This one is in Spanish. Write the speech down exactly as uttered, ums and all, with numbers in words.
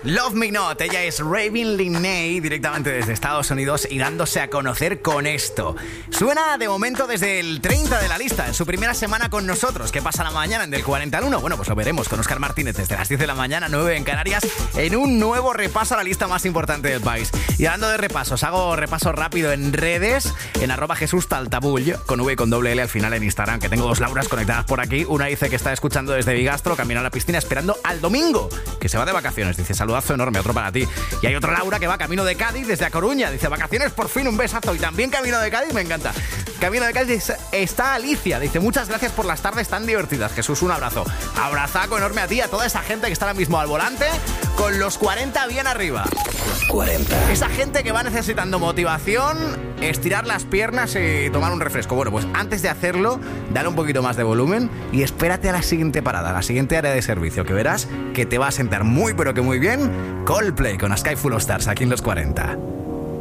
Love Me Not, ella es Raven Linney, directamente desde Estados Unidos y dándose a conocer con esto. Suena de momento desde el treinta de la lista, en su primera semana con nosotros. ¿Qué pasa la mañana en del cuarenta al uno? Bueno, pues lo veremos con Óscar Martínez desde las diez de la mañana, nueve en Canarias, en un nuevo repaso a la lista más importante del país. Y hablando de repasos, hago repaso rápido en redes, en arroba Jesús Taltabull, con V y con doble L al final en Instagram, que tengo dos Lauras conectadas por aquí. Una dice que está escuchando desde Bigastro, camino a la piscina esperando al domingo, que se va de vacaciones. Dice, saludazo enorme, otro para ti. Y hay otro Laura que va camino de Cádiz desde A Coruña. Dice, vacaciones por fin, un besazo. Y también camino de Cádiz, me encanta. Camino de Cádiz está Alicia. Dice, muchas gracias por las tardes tan divertidas. Jesús, un abrazo. Abrazaco enorme a ti, a toda esa gente que está ahora mismo al volante con los cuarenta bien arriba. Los cuarenta. Esa gente que va necesitando motivación, estirar las piernas y tomar un refresco. Bueno, pues antes de hacerlo, dale un poquito más de volumen y espérate a la siguiente parada, a la siguiente área de servicio, que verás que te va a sentar muy pero que muy bien. Coldplay con A Sky Full of Stars aquí en los cuarenta.